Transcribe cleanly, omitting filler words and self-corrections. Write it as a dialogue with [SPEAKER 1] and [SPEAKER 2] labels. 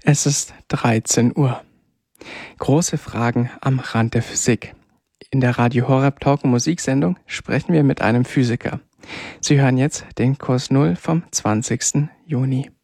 [SPEAKER 1] Es ist 13 Uhr. Große Fragen am Rand der Physik. In der Radio Horeb Talk Musiksendung sprechen wir mit einem Physiker. Sie hören jetzt den Kurs 0 vom 20. Juni.